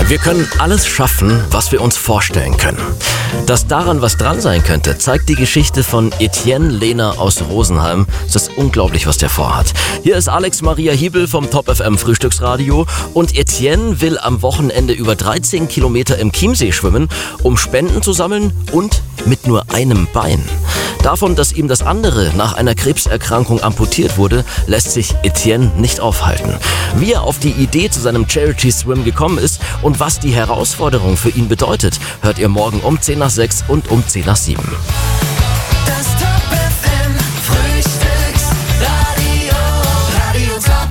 Wir können alles schaffen, was wir uns vorstellen können. Dass daran was dran sein könnte, zeigt die Geschichte von Etienne Lehner aus Rosenheim. Es ist unglaublich, was der vorhat. Hier ist Alex Maria Hiebel vom Top FM Frühstücksradio und Etienne will am Wochenende über 13 Kilometer im Chiemsee schwimmen, um Spenden zu sammeln und mit nur einem Bein. Davon, dass ihm das andere nach einer Krebserkrankung amputiert wurde, lässt sich Etienne nicht aufhalten. Wie er auf die Idee zu seinem Charity Swim gekommen ist und was die Herausforderung für ihn bedeutet, hört ihr morgen um 10 nach 6 und um 10 nach 7. Das Top FM Frühstücksradio, Radio Top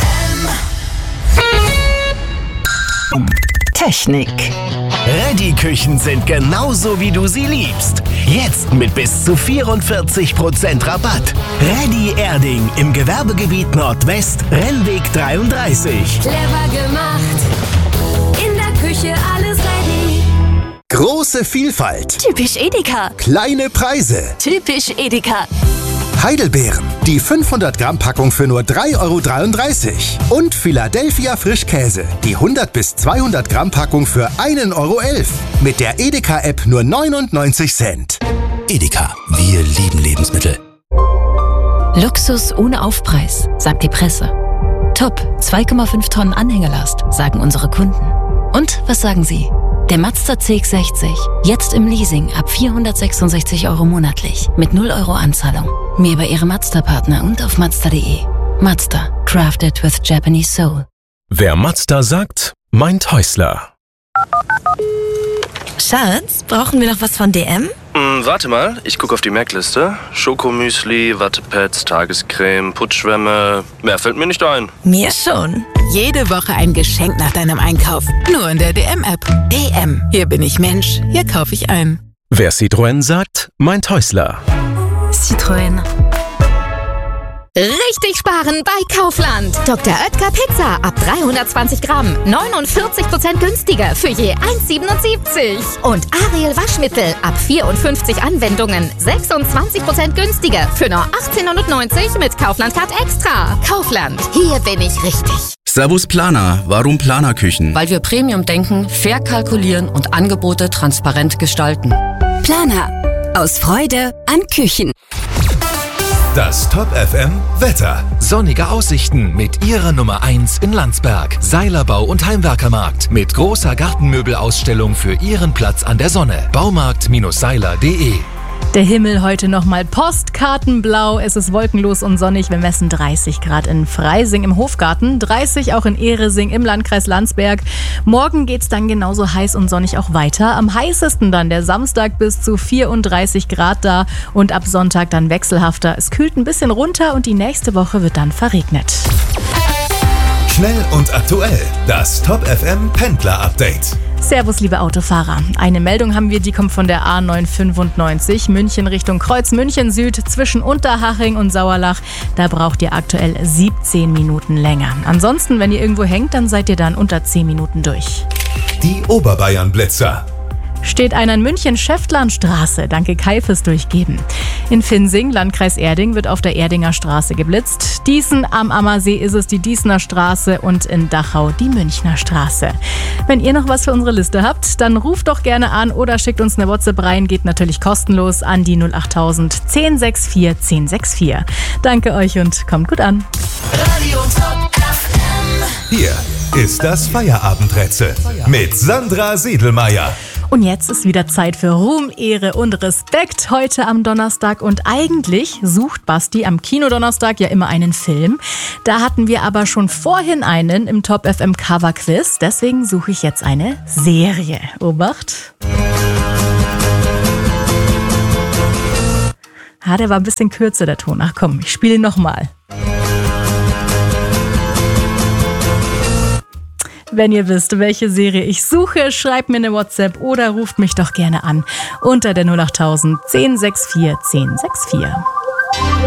FM. Technik. Reddy-Küchen sind genauso, wie du sie liebst. Jetzt mit bis zu 44% Rabatt. Reddy Erding im Gewerbegebiet Nordwest, Rennweg 33. Clever gemacht. In der Küche alles ready. Große Vielfalt. Typisch Edeka. Kleine Preise. Typisch Edeka. Heidelbeeren. Die 500 Gramm Packung für nur 3,33 €. Und Philadelphia Frischkäse. Die 100 bis 200 Gramm Packung für 1,11 €. Mit der Edeka-App nur 99 Cent. Edeka, wir lieben Lebensmittel. Luxus ohne Aufpreis, sagt die Presse. Top, 2,5 Tonnen Anhängelast, sagen unsere Kunden. Und was sagen Sie? Der Mazda CX-60, jetzt im Leasing ab 466 € monatlich, mit 0 € Anzahlung. Mehr bei Ihrem Mazda-Partner und auf Mazda.de. Mazda, crafted with Japanese soul. Wer Mazda sagt, meint Häusler. Schatz, brauchen wir noch was von DM? Warte mal, ich gucke auf die Merkliste. Schokomüsli, Wattepads, Tagescreme, Putzschwämme. Mehr fällt mir nicht ein. Mir schon. Jede Woche ein Geschenk nach deinem Einkauf. Nur in der DM-App. DM. Hier bin ich Mensch. Hier kaufe ich ein. Wer Citroën sagt, meint Häusler. Citroën. Richtig sparen bei Kaufland. Dr. Oetker Pizza ab 320 Gramm. 49% günstiger für je 1,77. Und Ariel Waschmittel ab 54 Anwendungen. 26% günstiger für nur 18,90 mit Kaufland Card Extra. Kaufland, hier bin ich richtig. Servus Planer, warum Planerküchen? Weil wir Premium denken, fair kalkulieren und Angebote transparent gestalten. Planer. Aus Freude an Küchen. Das Top FM Wetter. Sonnige Aussichten mit ihrer Nummer 1 in Landsberg. Seilerbau und Heimwerkermarkt mit großer Gartenmöbelausstellung für Ihren Platz an der Sonne. Baumarkt-seiler.de. Der Himmel heute nochmal postkartenblau. Es ist wolkenlos und sonnig. Wir messen 30 Grad in Freising im Hofgarten, 30 auch in Ehresing im Landkreis Landsberg. Morgen geht's dann genauso heiß und sonnig auch weiter. Am heißesten dann der Samstag bis zu 34 Grad da und ab Sonntag dann wechselhafter. Es kühlt ein bisschen runter und die nächste Woche wird dann verregnet. Schnell und aktuell. Das Top FM Pendler Update. Servus, liebe Autofahrer. Eine Meldung haben wir, die kommt von der A995, München Richtung Kreuz München Süd, zwischen Unterhaching und Sauerlach. Da braucht ihr aktuell 17 Minuten länger. Ansonsten, wenn ihr irgendwo hängt, dann seid ihr dann unter 10 Minuten durch. Die Oberbayern-Blitzer. Steht einer in München Schäftlarnstraße. Danke Kai fürs Durchgeben. In Finsing, Landkreis Erding, wird auf der Erdinger Straße geblitzt. Dießen am Ammersee ist es die Dießener Straße und in Dachau die Münchner Straße. Wenn ihr noch was für unsere Liste habt, dann ruft doch gerne an oder schickt uns eine WhatsApp rein. Geht natürlich kostenlos an die 08000 1064 1064. Danke euch und kommt gut an. Radio Top FM. Hier ist das Feierabendrätsel mit Sandra Siedelmeier. Und jetzt ist wieder Zeit für Ruhm, Ehre und Respekt heute am Donnerstag. Und eigentlich sucht Basti am Kinodonnerstag ja immer einen Film. Da hatten wir aber schon vorhin einen im Top FM Cover Quiz. Deswegen suche ich jetzt eine Serie. Obacht. Der war ein bisschen kürzer, der Ton. Ach komm, ich spiele ihn nochmal. Wenn ihr wisst, welche Serie ich suche, schreibt mir eine WhatsApp oder ruft mich doch gerne an unter der 08000 1064 1064.